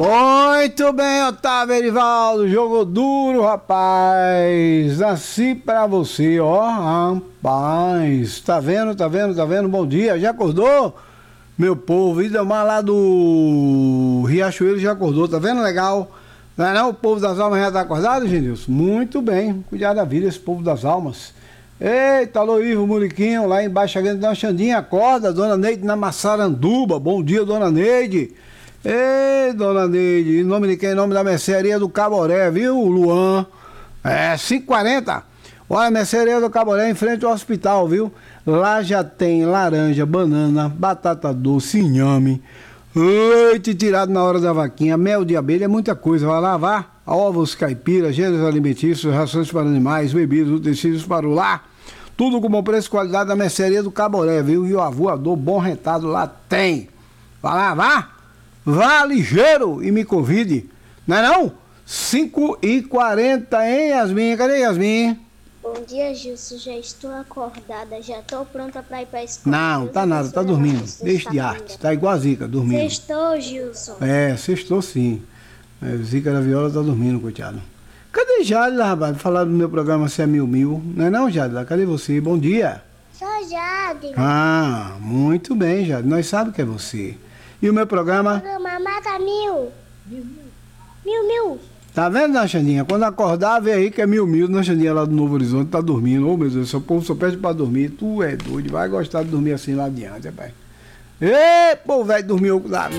Muito bem, Otávio Erivaldo, jogou duro, rapaz. Nasci pra você, ó, rapaz. Tá vendo? Bom dia, já acordou? Meu povo, Idamar lá do Riachuelo já acordou, tá vendo? Legal. Não é não? O povo das almas já tá acordado, Genilson? Muito bem, cuidar da vida, esse povo das almas. Eita, alô Ivo Muriquinho, lá embaixo, a Dona Xandinha, acorda, Dona Neide na Massaranduba. Bom dia, Dona Neide. Ei, Dona Neide, em nome de quem? Em nome da mercearia do Caboré, viu, Luan? É, 5h40. Olha, mercearia do Caboré em frente ao hospital, viu? Lá já tem laranja, banana, batata doce, inhame, leite tirado na hora da vaquinha, mel de abelha, muita coisa. Vai lá, vá. Ovos, caipira, gêneros alimentícios, rações para animais, bebidas, utensílios para o lar. Tudo com bom preço e qualidade da mercearia do Caboré, viu? E o avoador bom rentado lá tem. Vai lá, vá. Vá ligeiro e me convide. Não é não? 5h40, hein, Yasmin? Cadê Yasmin? Bom dia, Gilson. Já estou acordada, já estou pronta para ir para a escola. Não, tá nada, tá dormindo. Deixa de arte, tá igual a Zica, dormindo. Sextou, Gilson. É, sextou sim. Zica da Viola tá dormindo, coitado. Cadê Jadila, rapaz? Falar do meu programa Se é Mil Mil. Não é não, Jadila? Cadê você? Bom dia. Sou Jadila. Ah, muito bem, Jadila. Nós sabemos que é você. E o meu programa? Programa Mata Mil. Mil. Tá vendo, Dona Xandinha? Quando acordar, vê aí que é Mil. Dona Xandinha lá do Novo Horizonte tá dormindo. Ô, meu Deus, seu povo só pede pra dormir. Tu é doido, vai gostar de dormir assim lá adiante, rapaz. Ê, povo velho, dormiu.